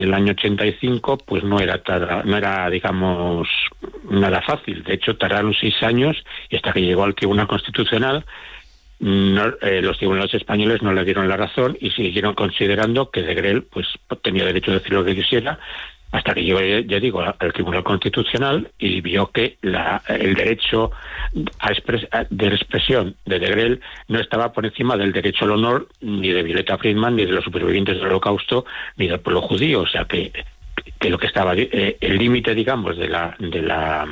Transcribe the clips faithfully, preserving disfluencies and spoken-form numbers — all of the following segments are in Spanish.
el año ochenta y cinco, pues no era, tada, no era, digamos, nada fácil. De hecho, tardaron seis años y hasta que llegó al Tribunal Constitucional, no, eh, los tribunales españoles no le dieron la razón y siguieron considerando que de Grell pues tenía derecho a decir lo que quisiera, hasta que llegó, ya digo, al Tribunal Constitucional y vio que la, el derecho a expres, a, de expresión de de Grell no estaba por encima del derecho al honor ni de Violeta Friedman, ni de los supervivientes del Holocausto, ni del pueblo judío. O sea, que, que lo que estaba, eh, el límite, digamos, de la, de la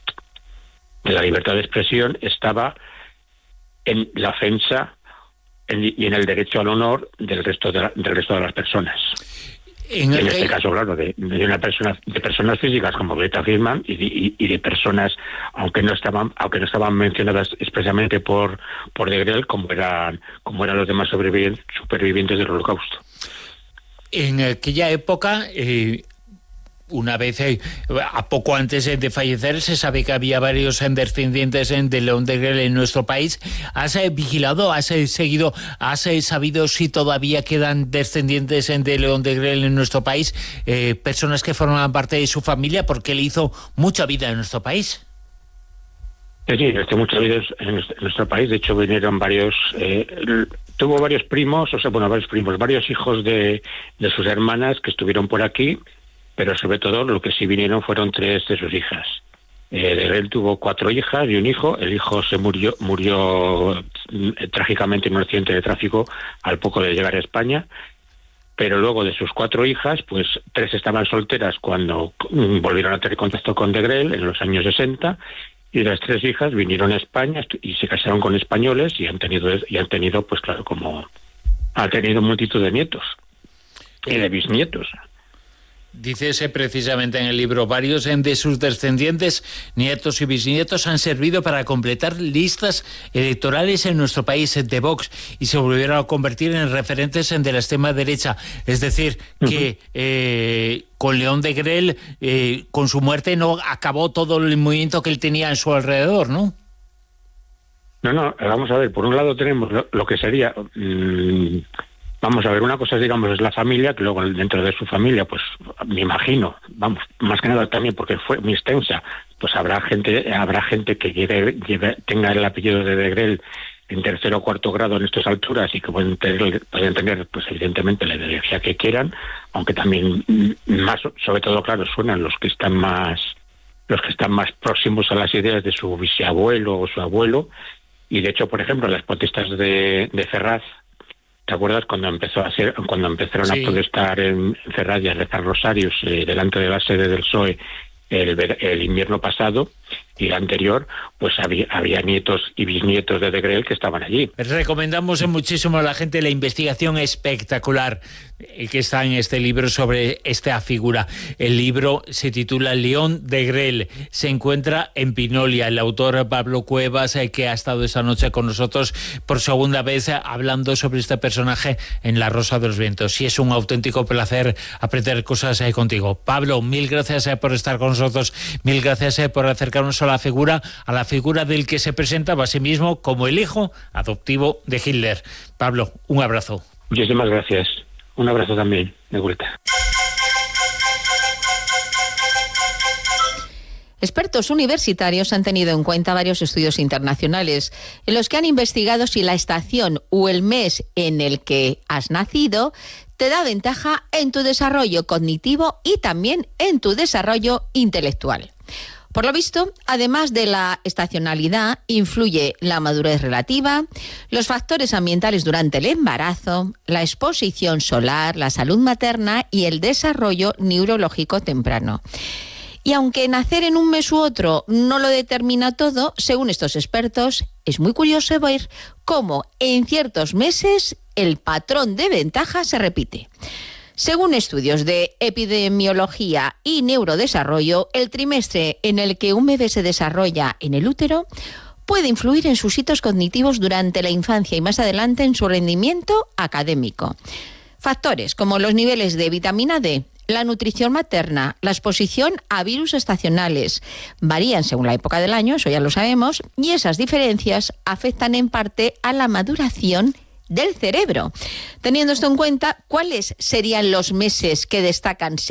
de la libertad de expresión estaba en la ofensa en, y en el derecho al honor del resto de, la, del resto de las personas. En, en este caso, claro, de, de una persona, de personas físicas como Violeta Friedman y, y, y de personas, aunque no estaban, aunque no estaban mencionadas expresamente por por de Grell, como eran, como eran los demás supervivientes, supervivientes del Holocausto. En aquella época, eh, una vez, eh, a poco antes de fallecer, se sabe que había varios descendientes de León de Grell en nuestro país. ¿Has eh, vigilado, has eh, seguido, has eh, sabido si todavía quedan descendientes de León de Grell en nuestro país? Eh, personas que forman parte de su familia, porque él hizo mucha vida en nuestro país. Sí, sí, hizo mucha vida en nuestro país. De hecho, vinieron varios... Eh, tuvo varios primos, o sea, bueno, varios primos, varios hijos de, de sus hermanas que estuvieron por aquí, pero sobre todo lo que sí vinieron fueron tres de sus hijas. Eh, de Grell tuvo cuatro hijas y un hijo. El hijo se murió murió eh, trágicamente en un accidente de tráfico al poco de llegar a España, pero luego de sus cuatro hijas, pues tres estaban solteras cuando mm, volvieron a tener contacto con de Grell en los años sesenta, y las tres hijas vinieron a España y se casaron con españoles y han tenido, y han tenido pues claro, como ha tenido multitud de nietos y de bisnietos. Dices precisamente en el libro, varios de sus descendientes, nietos y bisnietos, han servido para completar listas electorales en nuestro país de Vox y se volvieron a convertir en referentes de la extrema derecha. Es decir, que uh-huh. eh, con León de Grell, eh, con su muerte, no acabó todo el movimiento que él tenía en su alrededor, ¿no? No, no, vamos a ver, por un lado tenemos lo, lo que sería... Mmm, Vamos a ver, una cosa, digamos, es la familia, que luego dentro de su familia, pues me imagino, vamos, más que nada también porque fue muy extensa, pues habrá gente habrá gente que llegue, lleve, tenga el apellido de de Grell en tercero o cuarto grado en estas alturas y que pueden tener, pueden tener pues evidentemente la ideología que quieran, aunque también más, sobre todo, claro, suenan los que están más los que están más próximos a las ideas de su bisabuelo o su abuelo. Y de hecho, por ejemplo, las protestas de, de Ferraz, ¿te acuerdas cuando empezó a hacer, cuando empezaron sí. a protestar en Ferraz y a rezar rosarios eh, delante de la sede del P S O E el, el invierno pasado y el anterior? Pues había, había nietos y bisnietos de de Grell que estaban allí. Recomendamos muchísimo a la gente la investigación espectacular que está en este libro sobre esta figura. El libro se titula León de Grell. Se encuentra en Pinolia. El autor Pablo Cuevas, que ha estado esta noche con nosotros por segunda vez hablando sobre este personaje en La Rosa de los Vientos. Y es un auténtico placer aprender cosas contigo. Pablo, mil gracias por estar con nosotros. Mil gracias por acercarnos a la figura, a la figura del que se presentaba a sí mismo como el hijo adoptivo de Hitler. Pablo, un abrazo. Muchísimas gracias. Un abrazo también, de vuelta. Expertos universitarios han tenido en cuenta varios estudios internacionales en los que han investigado si la estación o el mes en el que has nacido te da ventaja en tu desarrollo cognitivo y también en tu desarrollo intelectual. Por lo visto, además de la estacionalidad, influye la madurez relativa, los factores ambientales durante el embarazo, la exposición solar, la salud materna y el desarrollo neurológico temprano. Y aunque nacer en un mes u otro no lo determina todo, según estos expertos, es muy curioso ver cómo en ciertos meses el patrón de ventaja se repite. Según estudios de epidemiología y neurodesarrollo, el trimestre en el que un bebé se desarrolla en el útero puede influir en sus hitos cognitivos durante la infancia y más adelante en su rendimiento académico. Factores como los niveles de vitamina D, la nutrición materna, la exposición a virus estacionales varían según la época del año, eso ya lo sabemos, y esas diferencias afectan en parte a la maduración del cerebro. Teniendo esto en cuenta, ¿cuáles serían los meses que destacan